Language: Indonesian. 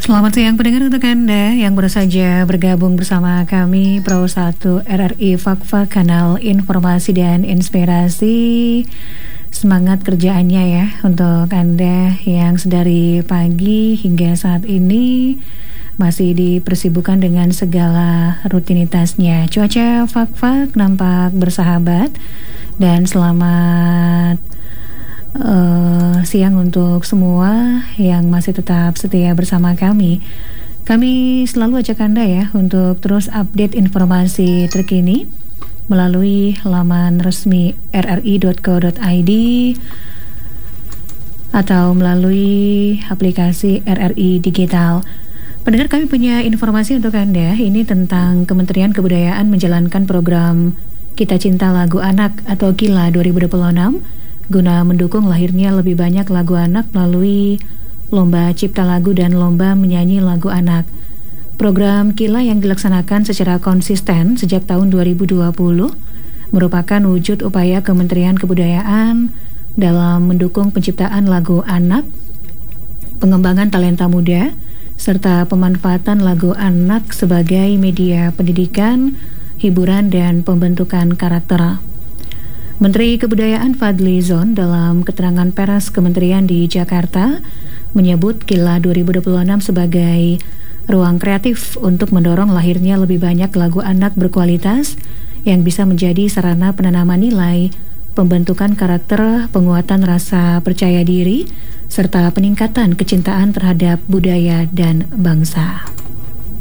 Selamat siang pendengar, untuk Anda yang baru saja bergabung bersama kami Pro 1 RRI Fakfa, kanal informasi dan inspirasi. Semangat kerjaannya ya untuk Anda yang sedari pagi hingga saat ini masih dipersibukkan dengan segala rutinitasnya. Cuaca Fakfa nampak bersahabat dan selamat siang untuk semua yang masih tetap setia bersama kami. Kami selalu ajak Anda ya untuk terus update informasi terkini melalui laman resmi rri.co.id atau melalui aplikasi RRI Digital. Pendengar, kami punya informasi untuk Anda ini tentang Kementerian Kebudayaan menjalankan program Kita Cinta Lagu Anak atau KILA 2026 guna mendukung lahirnya lebih banyak lagu anak melalui lomba cipta lagu dan lomba menyanyi lagu anak. Program KILA yang dilaksanakan secara konsisten sejak tahun 2020 merupakan wujud upaya Kementerian Kebudayaan dalam mendukung penciptaan lagu anak, pengembangan talenta muda, serta pemanfaatan lagu anak sebagai media pendidikan, hiburan, dan pembentukan karakter. Menteri Kebudayaan Fadly Zon dalam keterangan pers Kementerian di Jakarta menyebut KILA 2026 sebagai ruang kreatif untuk mendorong lahirnya lebih banyak lagu anak berkualitas yang bisa menjadi sarana penanaman nilai, pembentukan karakter, penguatan rasa percaya diri, serta peningkatan kecintaan terhadap budaya dan bangsa.